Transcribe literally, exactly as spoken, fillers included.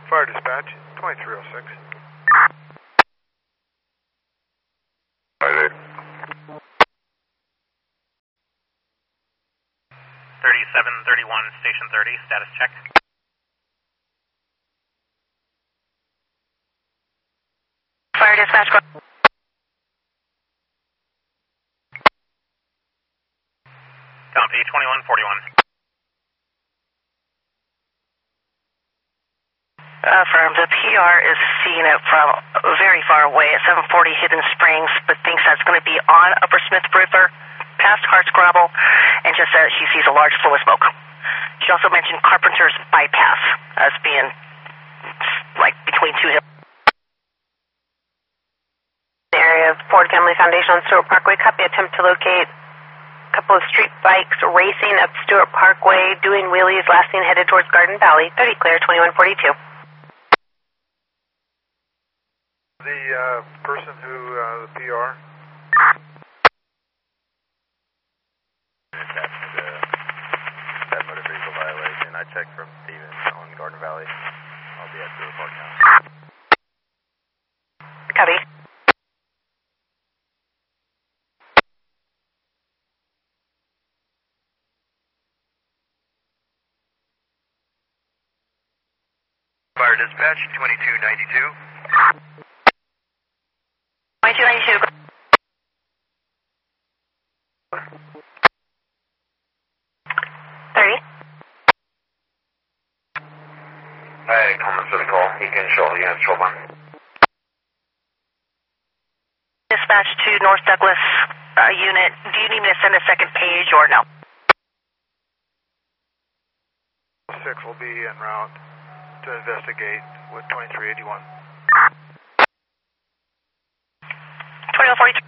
Fire dispatch, twenty-three oh six. thirty-seven thirty-one, station thirty, status check. Fire dispatch. Copy, twenty-one forty-one. Affirm, the P R is seeing it from very far away at seven forty Hidden Springs, but thinks that's going to be on Upper Smith River, past Hardscrabble, and just says she sees a large flow of smoke. She also mentioned Carpenter's Bypass as being like between two hills. The area of Ford Family Foundation on Stewart Parkway. Copy. Attempt to locate a couple of street bikes racing up Stewart Parkway, doing wheelies, last seen headed towards Garden Valley. thirty clear, twenty-one forty-two. The uh, person who, uh, the P R? Attached to that motor vehicle violation. I checked from Stevens on Garden Valley. I'll be at Stewart Park now. Copy. Fire dispatch, twenty-two ninety-two. twenty-two ninety-two. thirty. Hey, comments to the call. You can show the unit, show one. Dispatch to North Douglas uh, unit. Do you need me to send a second page or no? Six will be en route to investigate with twenty-three eighty-one. twenty-one forty-two.